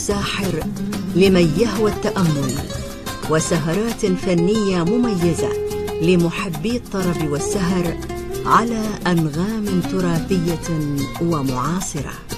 ساحر لمن يهوى التأمل، وسهرات فنية مميزة لمحبي الطرب والسهر على أنغام تراثية ومعاصرة.